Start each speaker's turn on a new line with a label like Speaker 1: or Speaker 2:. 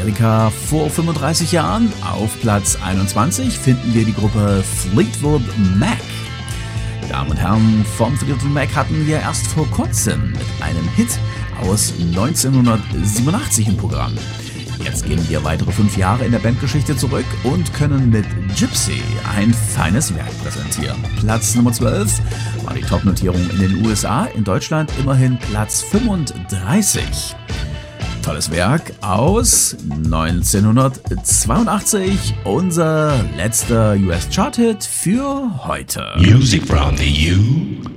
Speaker 1: Amerika vor 35 Jahren. Auf Platz 21 finden wir die Gruppe Fleetwood Mac. Damen und Herren, von Fleetwood Mac hatten wir erst vor kurzem mit einem Hit aus 1987 im Programm. Jetzt gehen wir weitere 5 Jahre in der Bandgeschichte zurück und können mit Gypsy ein feines Werk präsentieren. Platz Nummer 12 war die Top-Notierung in den USA, in Deutschland immerhin Platz 35. Tolles Werk aus 1982, unser letzter US-Chart-Hit für heute.
Speaker 2: Music from the U